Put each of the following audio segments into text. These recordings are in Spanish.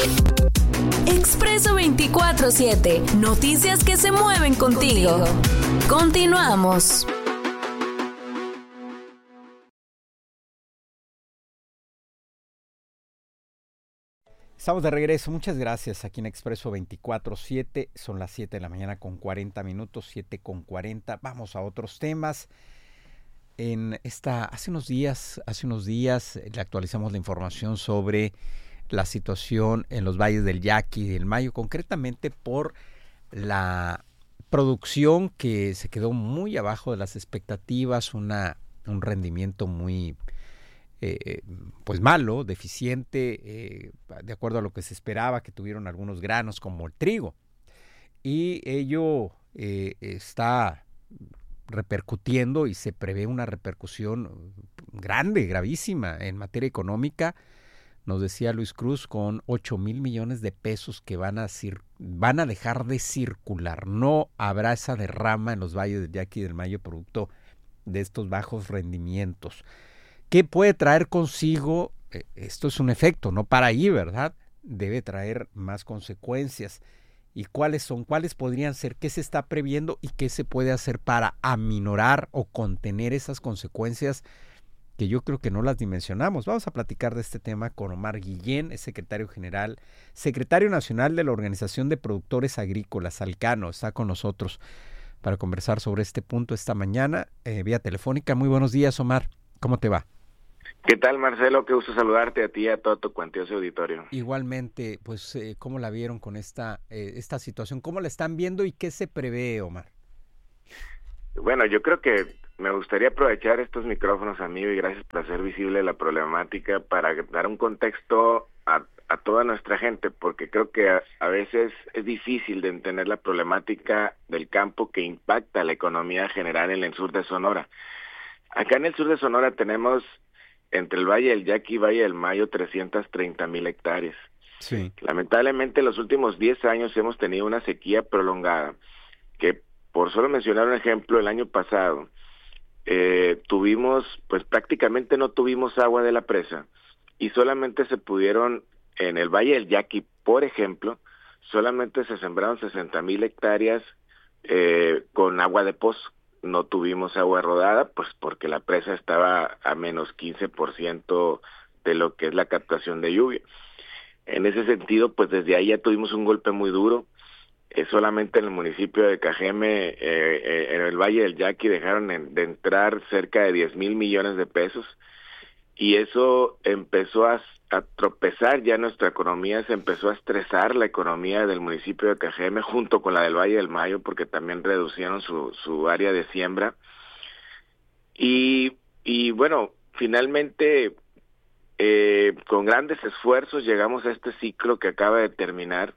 Expreso 24/7. Noticias que se mueven contigo. Continuamos. Estamos de regreso, muchas gracias aquí en Expreso 24/7, son las 7 de la mañana con 40 minutos, 7:40, vamos a otros temas. Hace unos días le actualizamos la información sobre la situación en los valles del Yaqui y del Mayo, concretamente por la producción que se quedó muy abajo de las expectativas, un rendimiento muy pues malo, deficiente, de acuerdo a lo que se esperaba, que tuvieron algunos granos como el trigo. Y ello está repercutiendo y se prevé una repercusión grande, gravísima en materia económica. Nos decía Luis Cruz, con 8,000 millones de pesos que van a dejar de circular. No habrá esa derrama en los valles del Yaqui y del Mayo producto de estos bajos rendimientos. ¿Qué puede traer consigo? Esto es un efecto, no para ahí, ¿verdad? Debe traer más consecuencias. ¿Y cuáles podrían ser? ¿Qué se está previendo y qué se puede hacer para aminorar o contener esas consecuencias que yo creo que no las dimensionamos? Vamos a platicar de este tema con Omar Guillén, es secretario nacional de la Organización de Productores Agrícolas, Alcano. Está con nosotros para conversar sobre este punto esta mañana, vía telefónica. Muy buenos días, Omar. ¿Cómo te va? ¿Qué tal, Marcelo? Qué gusto saludarte a ti y a todo tu cuantioso auditorio. Igualmente, pues, ¿cómo la vieron con esta situación? ¿Cómo la están viendo y qué se prevé, Omar? Bueno, yo creo que me gustaría aprovechar estos micrófonos, amigo, y gracias por hacer visible la problemática, para dar un contexto a toda nuestra gente, porque creo que a veces es difícil de entender la problemática del campo que impacta la economía general en el sur de Sonora. Acá en el sur de Sonora tenemos, entre el Valle del Yaqui y Valle del Mayo, 330,000 hectáreas. Sí. Lamentablemente, en los últimos 10 años hemos tenido una sequía prolongada, que, por solo mencionar un ejemplo, el año pasado prácticamente no tuvimos agua de la presa, y solamente se pudieron, en el Valle del Yaqui, por ejemplo, solamente se sembraron 60,000 hectáreas con agua de pozo. No tuvimos agua rodada, pues porque la presa estaba a menos 15% de lo que es la captación de lluvia. En ese sentido, pues desde ahí ya tuvimos un golpe muy duro. Solamente en el municipio de Cajeme, en el Valle del Yaqui, dejaron de entrar cerca de 10,000 millones de pesos, y eso empezó a tropezar ya nuestra economía, se empezó a estresar la economía del municipio de Cajeme junto con la del Valle del Mayo, porque también reducieron su área de siembra. Y bueno, finalmente, con grandes esfuerzos llegamos a este ciclo que acaba de terminar,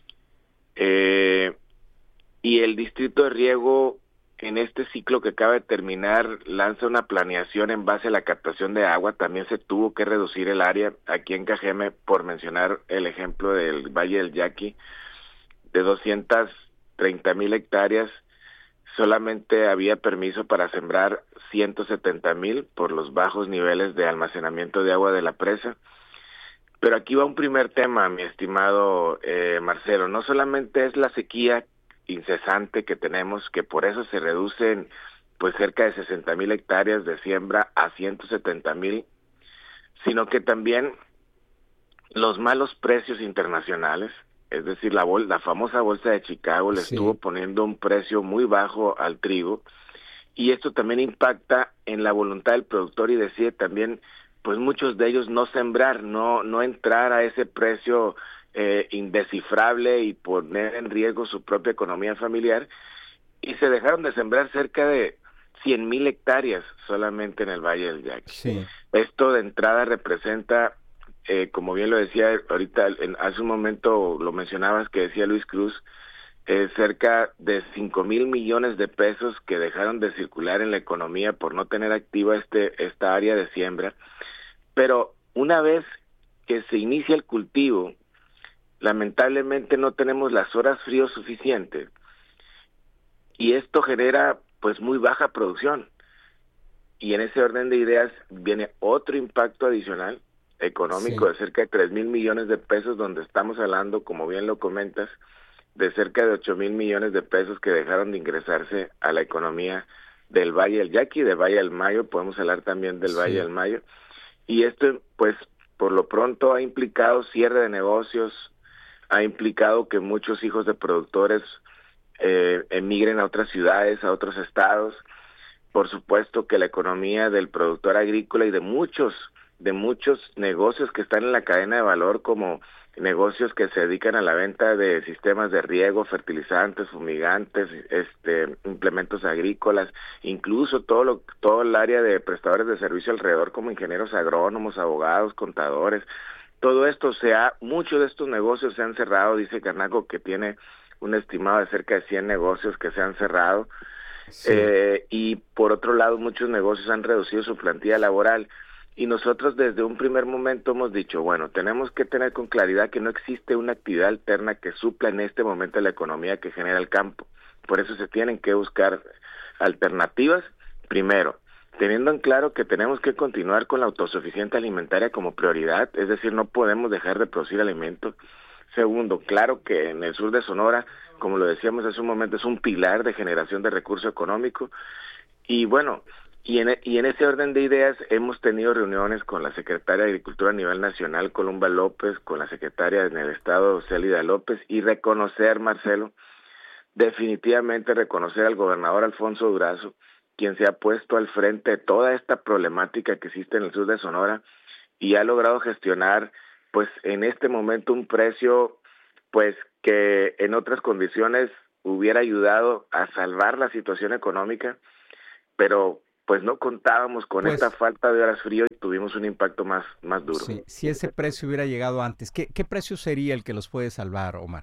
y el distrito de riego, en este ciclo que acaba de terminar, lanza una planeación en base a la captación de agua. También se tuvo que reducir el área aquí en Cajeme, por mencionar el ejemplo del Valle del Yaqui, de 230,000 hectáreas, solamente había permiso para sembrar 170,000 por los bajos niveles de almacenamiento de agua de la presa. Pero aquí va un primer tema, mi estimado Marcelo. No solamente es la sequía incesante que tenemos, que por eso se reducen pues cerca de 60,000 hectáreas de siembra a 170,000, sino que también los malos precios internacionales. Es decir, la famosa bolsa de Chicago le estuvo poniendo un precio muy bajo al trigo, y esto también impacta en la voluntad del productor, y decide también, pues muchos de ellos no sembrar, no entrar a ese precio indescifrable y poner en riesgo su propia economía familiar, y se dejaron de sembrar cerca de 100,000 hectáreas solamente en el Valle del Yaqui. Sí. Esto de entrada representa, como bien lo decía ahorita, hace un momento lo mencionabas, que decía Luis Cruz, cerca de 5,000 millones de pesos que dejaron de circular en la economía por no tener activa esta área de siembra. Pero una vez que se inicia el cultivo, lamentablemente no tenemos las horas frío suficientes, y esto genera pues muy baja producción. Y en ese orden de ideas viene otro impacto adicional, económico de cerca de 3,000 millones de pesos, donde estamos hablando, como bien lo comentas, de cerca de 8,000 millones de pesos que dejaron de ingresarse a la economía del Valle del Yaqui, del Valle del Mayo, podemos hablar también del Valle del Mayo, y esto pues por lo pronto ha implicado cierre de negocios, ha implicado que muchos hijos de productores emigren a otras ciudades, a otros estados. Por supuesto que la economía del productor agrícola y de muchos negocios que están en la cadena de valor, como negocios que se dedican a la venta de sistemas de riego, fertilizantes, fumigantes, implementos agrícolas, incluso todo el área de prestadores de servicio alrededor, como ingenieros agrónomos, abogados, contadores. Todo esto muchos de estos negocios se han cerrado. Dice Canaco que tiene un estimado de cerca de 100 negocios que se han cerrado. Sí. Y por otro lado, muchos negocios han reducido su plantilla laboral, y nosotros desde un primer momento hemos dicho, bueno, tenemos que tener con claridad que no existe una actividad alterna que supla en este momento la economía que genera el campo. Por eso se tienen que buscar alternativas, primero, teniendo en claro que tenemos que continuar con la autosuficiencia alimentaria como prioridad, es decir, no podemos dejar de producir alimentos. Segundo, claro que en el sur de Sonora, como lo decíamos hace un momento, es un pilar de generación de recurso económico. Y bueno, y en ese orden de ideas hemos tenido reuniones con la secretaria de Agricultura a nivel nacional, Columba López, con la secretaria en el estado, Célida López, y reconocer, Marcelo, definitivamente reconocer al gobernador Alfonso Durazo, quien se ha puesto al frente de toda esta problemática que existe en el sur de Sonora y ha logrado gestionar, pues en este momento, un precio pues que en otras condiciones hubiera ayudado a salvar la situación económica, pero pues no contábamos con esta falta de horas frío y tuvimos un impacto más duro. Sí, si ese precio hubiera llegado antes, ¿qué precio sería el que los puede salvar, Omar?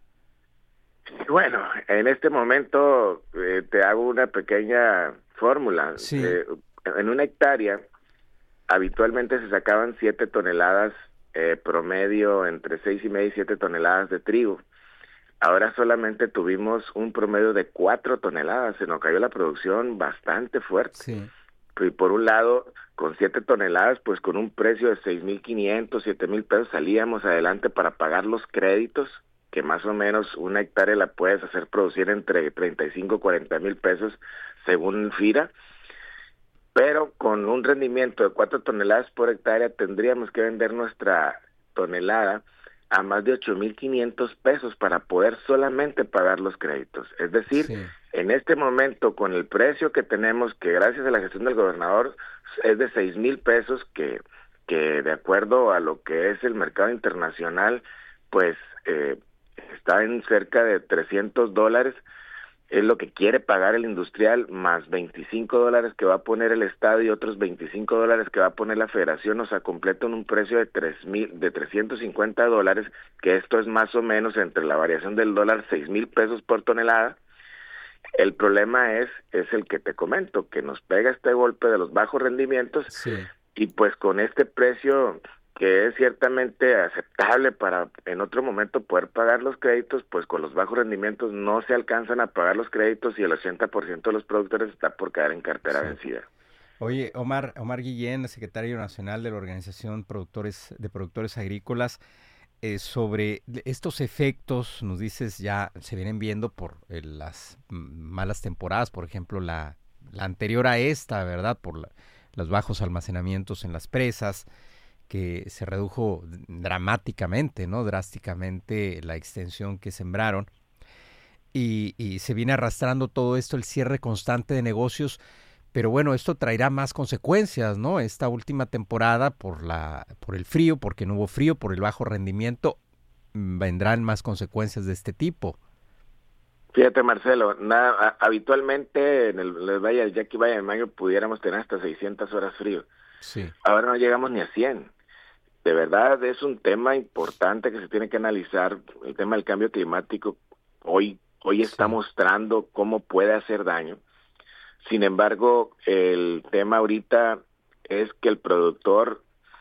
Bueno, en este momento te hago una pequeña fórmula. Sí. En una hectárea habitualmente se sacaban 7 toneladas promedio, entre 6,5 y 7 toneladas de trigo. Ahora solamente tuvimos un promedio de 4 toneladas, se nos cayó la producción bastante fuerte. Sí. Y por un lado, con 7 toneladas, pues con un precio de 6,500, 7,000 pesos salíamos adelante para pagar los créditos, que más o menos una hectárea la puedes hacer producir entre 35 y 40 mil pesos según FIRA, pero con un rendimiento de 4 toneladas por hectárea tendríamos que vender nuestra tonelada a más de 8,500 pesos para poder solamente pagar los créditos. Es decir, en este momento, con el precio que tenemos, que gracias a la gestión del gobernador es de 6,000 pesos, que de acuerdo a lo que es el mercado internacional, pues está en cerca de $300, es lo que quiere pagar el industrial, más $25 que va a poner el Estado y otros $25 que va a poner la Federación, o sea, completan un precio de $350, que esto es más o menos, entre la variación del dólar, 6,000 pesos por tonelada. El problema es el que te comento, que nos pega este golpe de los bajos rendimientos, y pues con este precio que es ciertamente aceptable para en otro momento poder pagar los créditos, pues con los bajos rendimientos no se alcanzan a pagar los créditos y el 80% de los productores está por quedar en cartera vencida. Oye, Omar Guillén, secretario nacional de la Organización de Productores Agrícolas, sobre estos efectos, nos dices, ya se vienen viendo por las malas temporadas, por ejemplo, la anterior a esta, ¿verdad? Por los bajos almacenamientos en las presas, que se redujo dramáticamente, ¿no? Drásticamente la extensión que sembraron, y se viene arrastrando todo esto, el cierre constante de negocios, pero bueno, esto traerá más consecuencias, ¿no? Esta última temporada por el frío, porque no hubo frío, por el bajo rendimiento, vendrán más consecuencias de este tipo. Fíjate, Marcelo, habitualmente en el Valle del Yaqui, Valle del Mayo, pudiéramos tener hasta 600 horas frío. Sí. Ahora no llegamos ni a 100. De verdad es un tema importante que se tiene que analizar. El tema del cambio climático hoy está mostrando cómo puede hacer daño. Sin embargo, el tema ahorita es que el productor,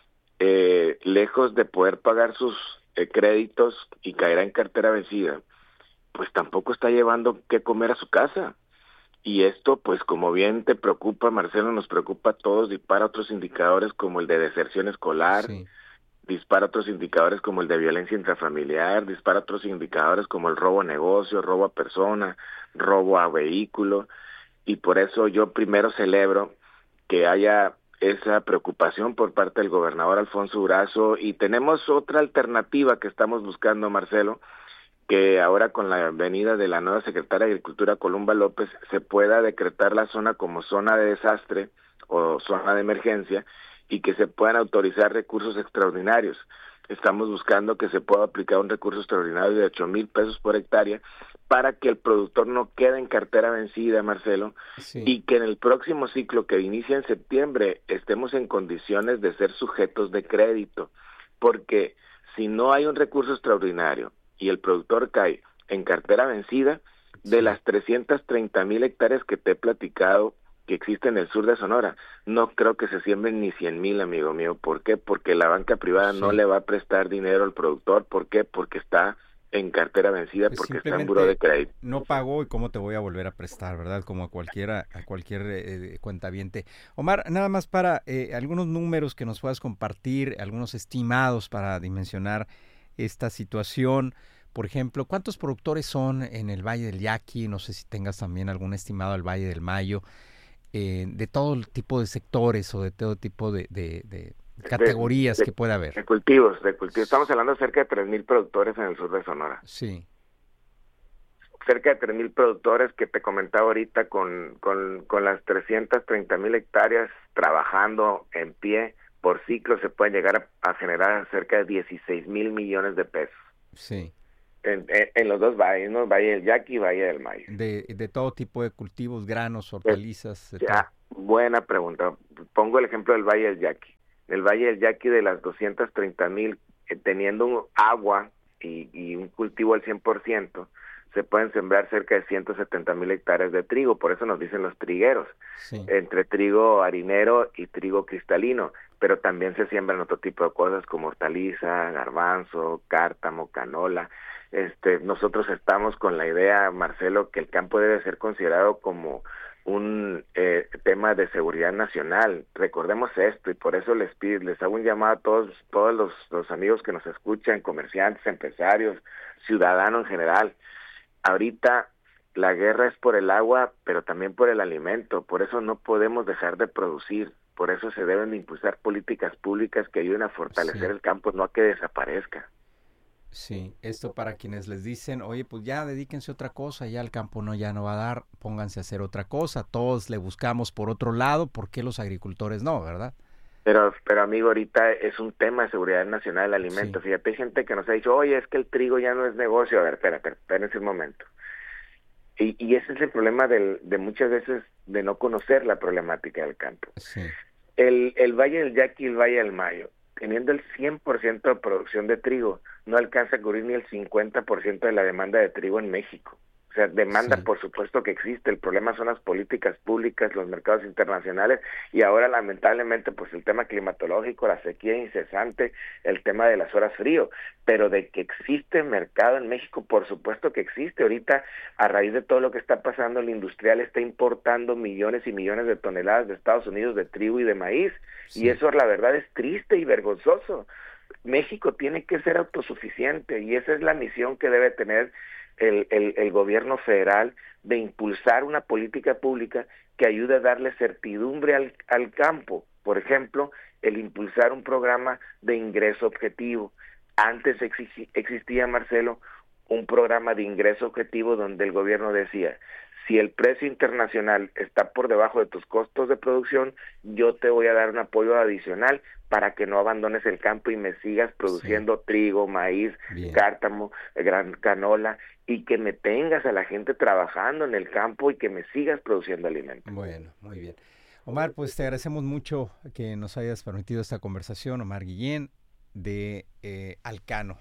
lejos de poder pagar sus créditos y caerá en cartera vencida, pues tampoco está llevando qué comer a su casa. Y esto, pues como bien te preocupa, Marcelo, nos preocupa a todos, y para otros indicadores como el de deserción escolar, dispara otros indicadores como el de violencia intrafamiliar, dispara otros indicadores como el robo a negocio, robo a persona, robo a vehículo, y por eso yo primero celebro que haya esa preocupación por parte del gobernador Alfonso Durazo, y tenemos otra alternativa que estamos buscando, Marcelo, que ahora con la venida de la nueva secretaria de Agricultura, Columba López, se pueda decretar la zona como zona de desastre o zona de emergencia y que se puedan autorizar recursos extraordinarios. Estamos buscando que se pueda aplicar un recurso extraordinario de 8,000 pesos por hectárea para que el productor no quede en cartera vencida, Marcelo, sí, y que en el próximo ciclo que inicia en septiembre estemos en condiciones de ser sujetos de crédito, porque si no hay un recurso extraordinario y el productor cae en cartera vencida, de sí, las 330,000 hectáreas que te he platicado que existe en el sur de Sonora, no creo que se siembren ni 100,000, amigo mío. ¿Por qué? Porque la banca privada sí, no le va a prestar dinero al productor. ¿Por qué? Porque está en cartera vencida, pues porque está en buró de crédito. No pagó y cómo te voy a volver a prestar, ¿verdad? Como a cualquier cuentaviente. Omar, nada más para algunos números que nos puedas compartir, algunos estimados para dimensionar esta situación. Por ejemplo, ¿cuántos productores son en el Valle del Yaqui? No sé si tengas también algún estimado del Valle del Mayo. De todo tipo de sectores o de todo tipo de categorías que pueda haber. De cultivos. Estamos hablando de cerca de 3,000 productores en el sur de Sonora. Sí. Cerca de 3,000 productores que te comentaba ahorita con las 330,000 hectáreas trabajando en pie por ciclo se pueden llegar a generar cerca de 16,000 millones de pesos. Sí. En los dos valles, ¿no? Valle del Yaqui y Valle del Mayo. De todo tipo de cultivos, granos, hortalizas. Buena pregunta. Pongo el ejemplo del Valle del Yaqui. El Valle del Yaqui, de las 230,000, teniendo agua y un cultivo al 100%, se pueden sembrar cerca de 170,000 hectáreas de trigo. Por eso nos dicen los trigueros, sí, entre trigo harinero y trigo cristalino. Pero también se siembran otro tipo de cosas como hortaliza, garbanzo, cártamo, canola. Nosotros estamos con la idea, Marcelo, que el campo debe ser considerado como un tema de seguridad nacional. Recordemos esto, y por eso les hago un llamado a todos los amigos que nos escuchan, comerciantes, empresarios, ciudadanos en general. Ahorita la guerra es por el agua, pero también por el alimento. Por eso no podemos dejar de producir. Por eso se deben de impulsar políticas públicas que ayuden a fortalecer el campo, no a que desaparezca. Sí, esto para quienes les dicen, oye, pues ya dedíquense a otra cosa, ya el campo ya no va a dar, pónganse a hacer otra cosa, todos le buscamos por otro lado, ¿por qué los agricultores no, verdad? Pero amigo, ahorita es un tema de seguridad nacional el alimento. Sí. Fíjate, hay gente que nos ha dicho, oye, es que el trigo ya no es negocio. A ver, espérate un momento. Y ese es el problema de muchas veces de no conocer la problemática del campo. Sí. El Valle del Yaqui y el Valle del Mayo, teniendo el 100% de producción de trigo, no alcanza a cubrir ni el 50% de la demanda de trigo en México. O sea, demanda, sí, por supuesto que existe. El problema son las políticas públicas, los mercados internacionales, y ahora lamentablemente pues el tema climatológico, la sequía incesante, el tema de las horas frío. Pero de que existe mercado en México, por supuesto que existe. Ahorita, a raíz de todo lo que está pasando, el industrial está importando millones y millones de toneladas de Estados Unidos de trigo y de maíz, sí, y eso la verdad es triste y vergonzoso. México tiene que ser autosuficiente, y esa es la misión que debe tener el gobierno federal, de impulsar una política pública que ayude a darle certidumbre al campo. Por ejemplo, el impulsar un programa de ingreso objetivo. Antes existía, Marcelo, un programa de ingreso objetivo donde el gobierno decía, si el precio internacional está por debajo de tus costos de producción, yo te voy a dar un apoyo adicional para que no abandones el campo y me sigas produciendo, sí, trigo, maíz, bien, cártamo, canola, y que me tengas a la gente trabajando en el campo y que me sigas produciendo alimentos. Bueno, muy bien. Omar, pues te agradecemos mucho que nos hayas permitido esta conversación. Omar Guillén, de Alcano.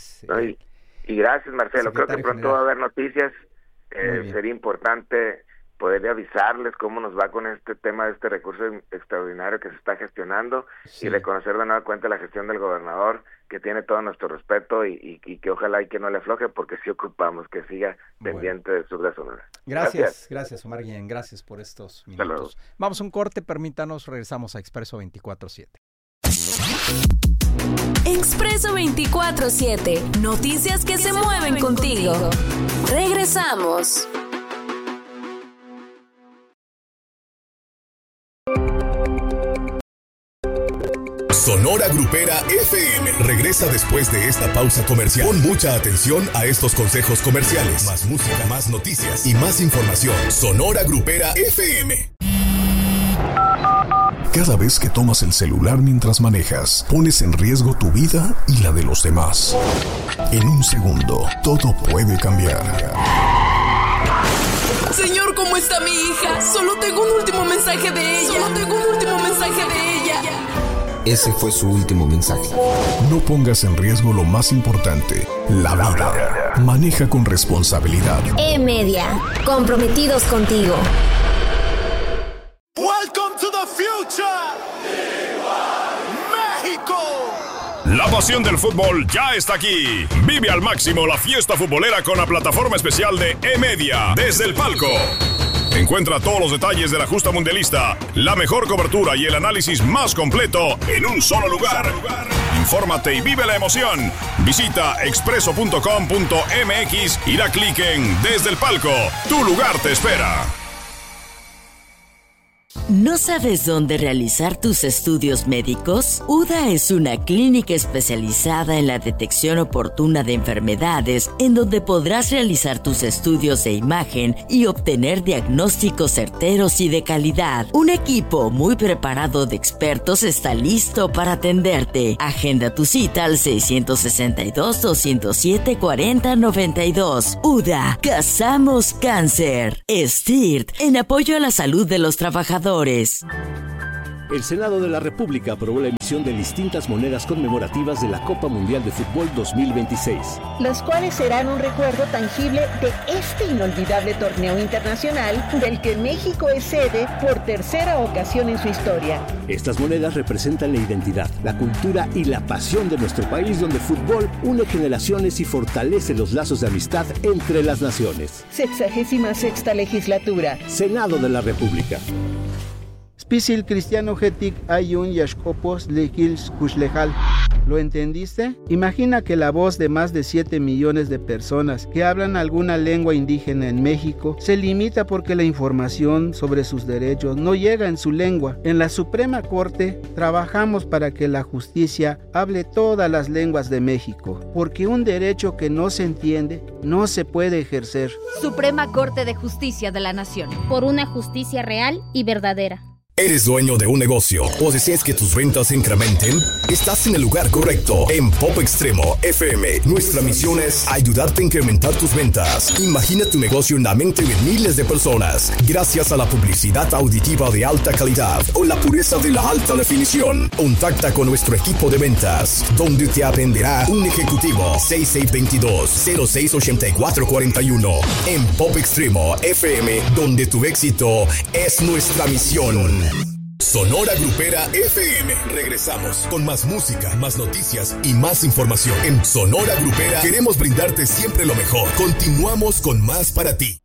Y gracias, Marcelo. Creo que pronto va a haber noticias. Sería importante poder avisarles cómo nos va con este tema de este recurso extraordinario que se está gestionando, sí, y reconocer de nueva cuenta la gestión del gobernador, que tiene todo nuestro respeto y que ojalá y que no le afloje, porque sí ocupamos que siga pendiente del sur de Sonora. Gracias Omar Guillén, gracias por estos minutos. Vamos a un corte, permítanos, regresamos a Expreso 24/7. Expreso 24/7. Noticias que se mueven contigo. Regresamos. Sonora Grupera FM regresa después de esta pausa comercial. Pon mucha atención a estos consejos comerciales. Más música, más noticias y más información. Sonora Grupera FM. Cada vez que tomas el celular mientras manejas, pones en riesgo tu vida y la de los demás. En un segundo, todo puede cambiar. Señor, ¿cómo está mi hija? Solo tengo un último mensaje de ella. Ese fue su último mensaje. No pongas en riesgo lo más importante, la vida. Maneja con responsabilidad. E-Media, comprometidos contigo. Welcome to the future. México. La pasión del fútbol ya está aquí. Vive al máximo la fiesta futbolera con la plataforma especial de E-Media desde el palco. Encuentra todos los detalles de la justa mundialista, la mejor cobertura y el análisis más completo en un solo lugar. Infórmate y vive la emoción. Visita expreso.com.mx y da clic en Desde el Palco. Tu lugar te espera. ¿No sabes dónde realizar tus estudios médicos? UDA es una clínica especializada en la detección oportuna de enfermedades, en donde podrás realizar tus estudios de imagen y obtener diagnósticos certeros y de calidad. Un equipo muy preparado de expertos está listo para atenderte. Agenda tu cita al 662-207-4092. UDA, cazamos cáncer. STIRT, en apoyo a la salud de los trabajadores. El Senado de la República aprobó la emisión de distintas monedas conmemorativas de la Copa Mundial de Fútbol 2026. Las cuales serán un recuerdo tangible de este inolvidable torneo internacional del que México es sede por tercera ocasión en su historia. Estas monedas representan la identidad, la cultura y la pasión de nuestro país, donde el fútbol une generaciones y fortalece los lazos de amistad entre las naciones. 66ª legislatura. Senado de la República. Spisil cristiano hetik ayun yashkopos lekils kushlejal. ¿Lo entendiste? Imagina que la voz de más de 7 millones de personas que hablan alguna lengua indígena en México se limita porque la información sobre sus derechos no llega en su lengua. En la Suprema Corte trabajamos para que la justicia hable todas las lenguas de México, porque un derecho que no se entiende no se puede ejercer. Suprema Corte de Justicia de la Nación. Por una justicia real y verdadera. ¿Eres dueño de un negocio o deseas que tus ventas se incrementen? Estás en el lugar correcto. En Pop Extremo FM, nuestra misión es ayudarte a incrementar tus ventas. Imagina tu negocio en la mente de miles de personas gracias a la publicidad auditiva de alta calidad o la pureza de la alta definición. Contacta con nuestro equipo de ventas, donde te atenderá un ejecutivo. 6622-068441. En Pop Extremo FM, donde tu éxito es nuestra misión. Sonora Grupera FM. Regresamos con más música, más noticias y más información. En Sonora Grupera queremos brindarte siempre lo mejor. Continuamos con más para ti.